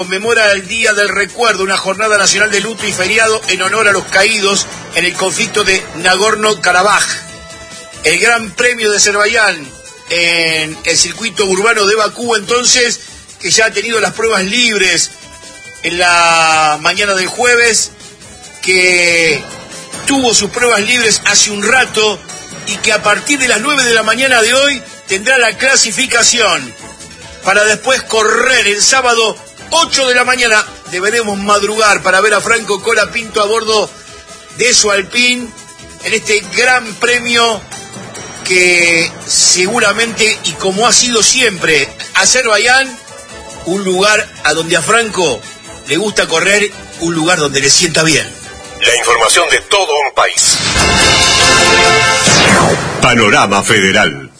Conmemora el Día del Recuerdo, una jornada nacional de luto y feriado en honor a los caídos en el conflicto de Nagorno-Karabaj. El Gran Premio de Azerbaiyán en el circuito urbano de Bakú, entonces, que ya ha tenido las pruebas libres en la mañana del jueves, que tuvo sus pruebas libres hace un rato y que a partir de las 9 de la mañana de hoy tendrá la clasificación para después correr el sábado 8 de la mañana. Deberemos madrugar para ver a Franco Colapinto a bordo de su Alpine en este gran premio que seguramente, y como ha sido siempre, Azerbaiyán, un lugar a donde a Franco le gusta correr, un lugar donde le sienta bien. La información de todo un país. Panorama Federal.